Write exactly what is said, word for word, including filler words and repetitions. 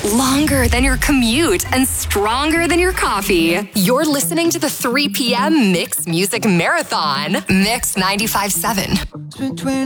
longer than your commute, and stronger than your coffee. You're listening to the three p.m. Mix Music Marathon. Mix ninety-five point seven.